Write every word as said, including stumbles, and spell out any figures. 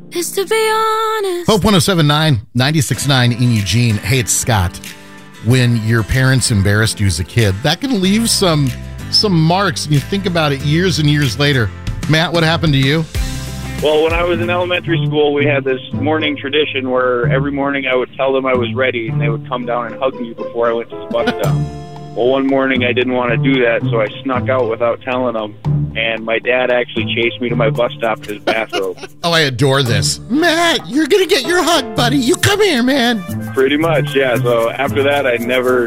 is to be honest. Hope one oh seven point nine, ninety-six point nine in Eugene. Hey, it's Scott. When your parents embarrassed you as a kid, that can leave some some marks, and you think about it years and years later. Matt, what happened to you? Well, when I was in elementary school, we had this morning tradition where every morning I would tell them I was ready, and they would come down and hug me before I went to the bus stop. Well, one morning I didn't want to do that, so I snuck out without telling them, and my dad actually chased me to my bus stop in his bathrobe. Oh, I adore this. Matt, you're going to get your hug, buddy. You come here, man. Pretty much, yeah. So after that, I never